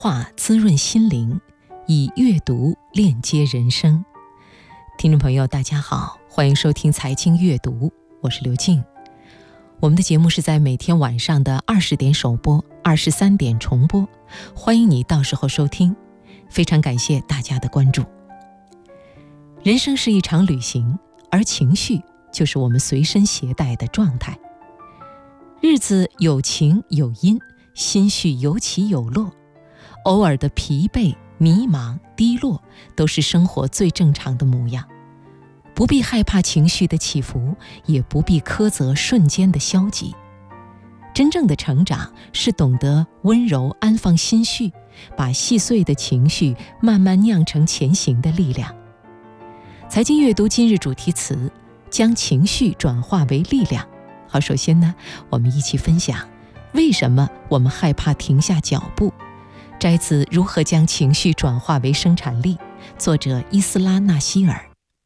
话滋润心灵，以阅读链接人生。听众朋友大家好，欢迎收听财经阅读，我是刘静。我们的节目是在每天晚上的20点首播，23点重播，欢迎你到时候收听，非常感谢大家的关注。人生是一场旅行，而情绪就是我们随身携带的状态。日子有晴有阴，心绪有起有落，偶尔的疲惫、迷茫、低落都是生活最正常的模样，不必害怕情绪的起伏，也不必苛责瞬间的消极。真正的成长是懂得温柔安放心绪，把细碎的情绪慢慢酿成前行的力量。财经阅读今日主题词：将情绪转化为力量。好，首先呢，我们一起分享为什么我们害怕停下脚步，摘自《如何将情绪转化为生产力》，作者伊斯拉纳希尔。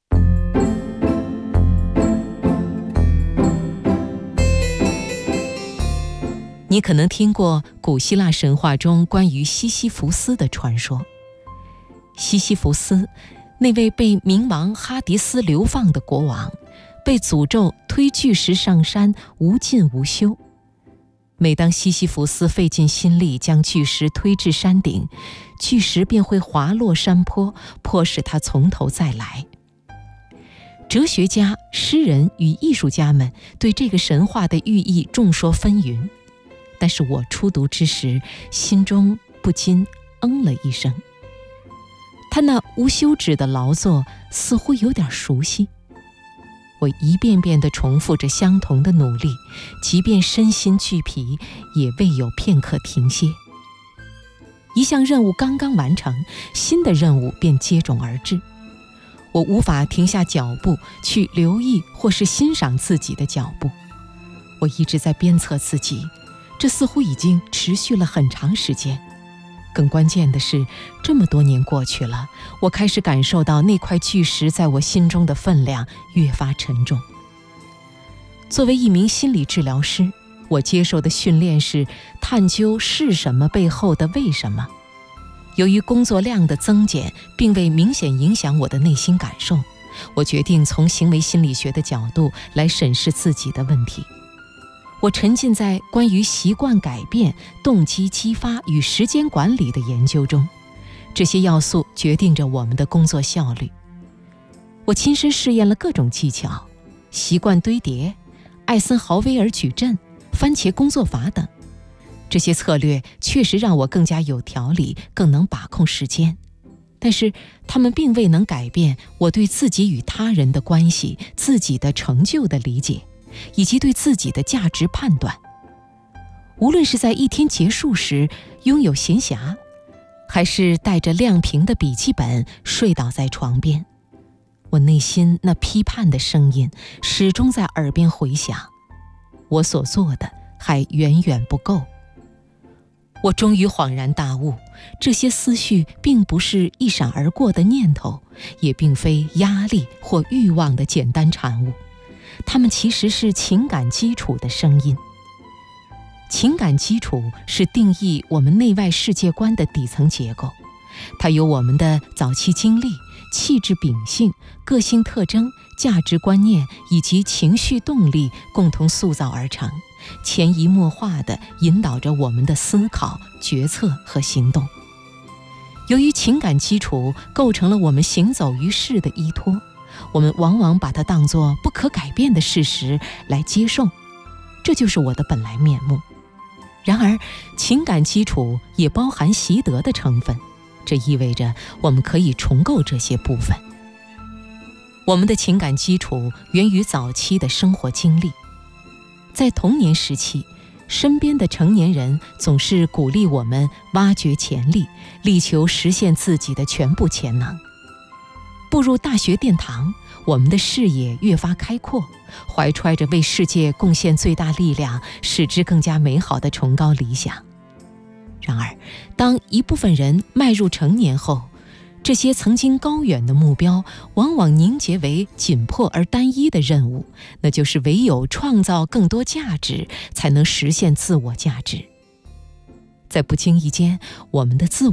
你可能听过古希腊神话中关于西西弗斯的传说。西西弗斯，那位被冥王哈迪斯流放的国王，被诅咒推巨石上山，无尽无休。每当西西弗斯费尽心力将巨石推至山顶，巨石便会滑落山坡，迫使他从头再来。哲学家、诗人与艺术家们对这个神话的寓意众说纷纭，但是我初读之时，心中不禁了一声。他那无休止的劳作似乎有点熟悉。我一遍遍地重复着相同的努力，即便身心俱疲，也未有片刻停歇。一项任务刚刚完成，新的任务便接踵而至。我无法停下脚步去留意或是欣赏自己的脚步。我一直在鞭策自己，这似乎已经持续了很长时间。更关键的是，这么多年过去了，我开始感受到那块巨石在我心中的分量越发沉重。作为一名心理治疗师，我接受的训练是探究是什么背后的为什么。由于工作量的增减并未明显影响我的内心感受，我决定从行为心理学的角度来审视自己的问题。我沉浸在关于习惯改变、动机激发与时间管理的研究中，这些要素决定着我们的工作效率。我亲身试验了各种技巧，习惯堆叠、艾森豪威尔矩阵、番茄工作法等。这些策略确实让我更加有条理，更能把控时间，但是它们并未能改变我对自己与他人的关系、自己的成就的理解，以及对自己的价值判断。无论是在一天结束时拥有闲暇，还是带着亮屏的笔记本睡倒在床边，我内心那批判的声音始终在耳边回响。我所做的还远远不够。我终于恍然大悟，这些思绪并不是一闪而过的念头，也并非压力或欲望的简单产物，它们其实是情感基础的声音。情感基础是定义我们内外世界观的底层结构，它由我们的早期经历、气质秉性、个性特征、价值观念以及情绪动力共同塑造而成，潜移默化地引导着我们的思考、决策和行动。由于情感基础构成了我们行走于世的依托，我们往往把它当作不可改变的事实来接受，这就是我的本来面目。然而，情感基础也包含习得的成分，这意味着我们可以重构这些部分。我们的情感基础源于早期的生活经历。在童年时期，身边的成年人总是鼓励我们挖掘潜力，力求实现自己的全部潜能。步入大学殿堂，我们的视野越发开阔，怀揣着为世界贡献最大力量，使之更加美好的崇高理想。然而，当一部分人迈入成年后，这些曾经高远的目标往往凝结为紧迫而单一的任务，那就是唯有创造更多价值，才能实现自我价值。在不经意间，我们的自